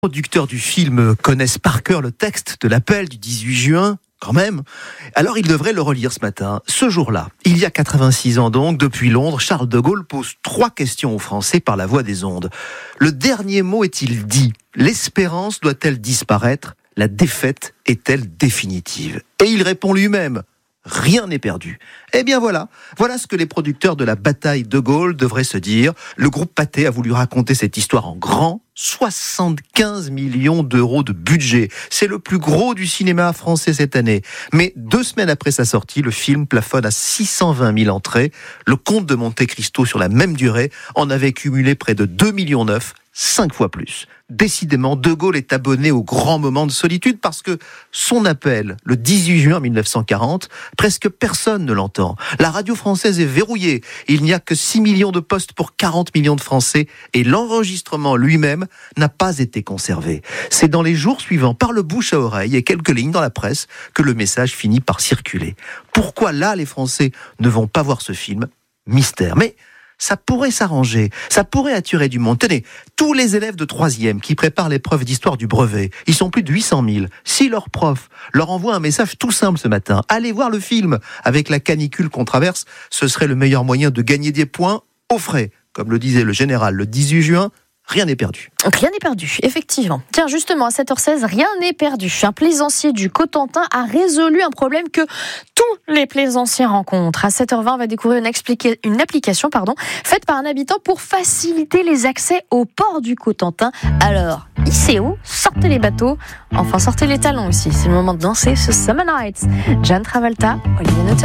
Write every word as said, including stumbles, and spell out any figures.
Les producteurs du film connaissent par cœur le texte de l'appel du dix-huit juin, quand même. Alors ils devraient le relire ce matin. Ce jour-là, il y a quatre-vingt-six ans donc, depuis Londres, Charles de Gaulle pose trois questions aux Français par la voix des ondes. Le dernier mot est-il dit ? L'espérance doit-elle disparaître ? La défaite est-elle définitive ? Et il répond lui-même. Rien n'est perdu. Eh bien voilà, voilà ce que les producteurs de la bataille de Gaulle devraient se dire. Le groupe Pathé a voulu raconter cette histoire en grand. soixante-quinze millions d'euros de budget. C'est le plus gros du cinéma français cette année. Mais deux semaines après sa sortie, le film plafonne à six cent vingt mille entrées. Le Comte de Monte Cristo, sur la même durée, en avait cumulé près de deux virgule neuf millions, cinq fois plus. Décidément, De Gaulle est abonné au grand moment de solitude parce que son appel, le dix-huit juin mille neuf cent quarante, presque personne ne l'entend. La radio française est verrouillée. Il n'y a que six millions de postes pour quarante millions de Français et l'enregistrement lui-même n'a pas été conservé. C'est dans les jours suivants, par le bouche à oreille et quelques lignes dans la presse, que le message finit par circuler. Pourquoi là, les Français ne vont pas voir ce film ? Mystère. Mais ça pourrait s'arranger, ça pourrait attirer du monde. Tenez, tous les élèves de troisième qui préparent l'épreuve d'histoire du brevet, ils sont plus de huit cent mille. Si leur prof leur envoie un message tout simple ce matin, allez voir le film, avec la canicule qu'on traverse, ce serait le meilleur moyen de gagner des points au frais. Comme le disait le général le dix-huit juin, rien n'est perdu. Rien n'est perdu, effectivement. Tiens, justement, à sept heures seize, rien n'est perdu. Un plaisancier du Cotentin a résolu un problème que tous les plaisanciers rencontrent. À sept heures vingt, on va découvrir une, explica- une application pardon, faite par un habitant pour faciliter les accès au port du Cotentin. Alors, I C O, sortez les bateaux, enfin sortez les talons aussi. C'est le moment de danser ce Summer Nights. Jeanne Travolta, Olivier Notter.